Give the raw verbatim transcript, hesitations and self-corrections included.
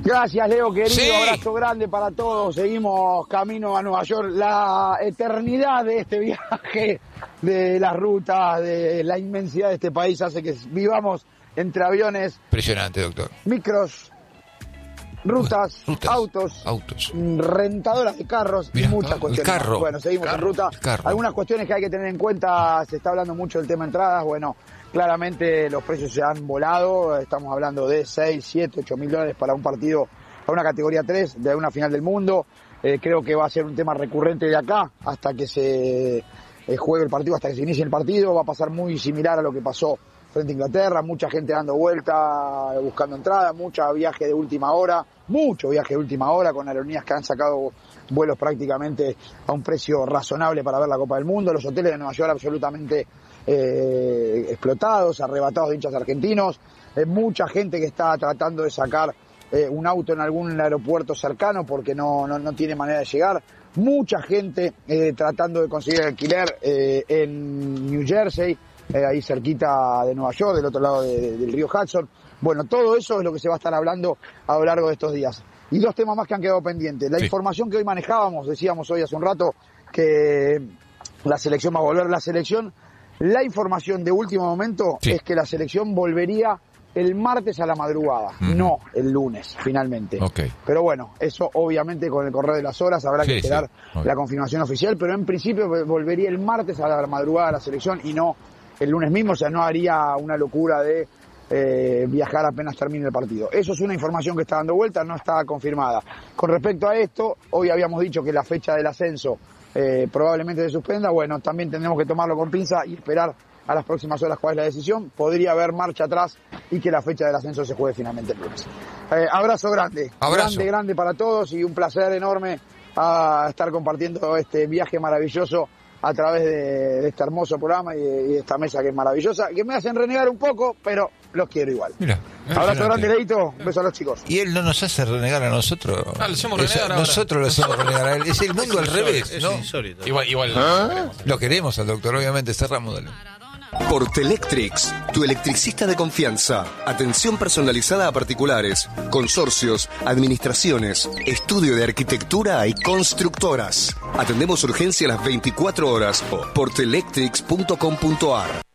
Gracias, Leo, querido. Sí. Abrazo grande para todos. Seguimos camino a Nueva York. La eternidad de este viaje, de las rutas, de la inmensidad de este país hace que vivamos entre aviones. Impresionante, doctor. Micros, rutas, rutas autos, autos, rentadoras de carros. Mirá, y muchas el cuestiones. carro. Bueno, seguimos Carro, en ruta. carro. Algunas cuestiones que hay que tener en cuenta. Se está hablando mucho del tema entradas. Bueno, claramente los precios se han volado. Estamos hablando de seis, siete, ocho mil dólares para un partido, para una categoría tres de una final del mundo. Eh, creo que va a ser un tema recurrente de acá hasta que se eh, juegue el partido, hasta que se inicie el partido. Va a pasar muy similar a lo que pasó frente a Inglaterra. Mucha gente dando vuelta, buscando entrada, mucho viaje de última hora, mucho viaje de última hora con aerolíneas que han sacado vuelos prácticamente a un precio razonable para ver la Copa del Mundo. Los hoteles de Nueva York absolutamente eh, explotados, arrebatados de hinchas argentinos. Eh, mucha gente que está tratando de sacar eh, un auto en algún aeropuerto cercano porque no, no, no tiene manera de llegar. Mucha gente eh, tratando de conseguir alquiler eh, en New Jersey, eh, ahí cerquita de Nueva York, del otro lado de, de, del río Hudson. Bueno, todo eso es lo que se va a estar hablando a lo largo de estos días. Y dos temas más que han quedado pendientes. La sí. información que hoy manejábamos, decíamos hoy hace un rato que la selección va a volver. La selección, la información de último momento sí. es que la selección volvería el martes a la madrugada, uh-huh. no el lunes, finalmente. Okay. Pero bueno, eso obviamente con el correr de las horas habrá sí, que esperar sí. okay. la confirmación oficial, pero en principio volvería el martes a la madrugada a la selección y no el lunes mismo, o sea, no haría una locura de eh, viajar apenas termine el partido. Eso es una información que está dando vuelta, no está confirmada. Con respecto a esto, hoy habíamos dicho que la fecha del ascenso eh, probablemente se suspenda. Bueno, también tendremos que tomarlo con pinza y esperar a las próximas horas cuál es la decisión. Podría haber marcha atrás y que la fecha del ascenso se juegue finalmente el lunes. Eh, abrazo grande, abrazo. grande, grande para todos y un placer enorme a estar compartiendo este viaje maravilloso a través de, de este hermoso programa y de, y de esta mesa que es maravillosa, que me hacen renegar un poco, pero los quiero igual. Mira, abrazo grande, Leito, un beso a los chicos. Y él no nos hace renegar a nosotros. Ah, lo hacemos renegar es, nosotros lo hacemos renegar a él. Es el mundo es al revés, es ¿no? Insólito. Igual, igual ¿Ah? Lo queremos al doctor, obviamente, cerramos de Portelectrix, tu electricista de confianza. Atención personalizada a particulares, consorcios, administraciones, estudio de arquitectura y constructoras. Atendemos urgencia a las veinticuatro horas. portelectrix punto com punto ar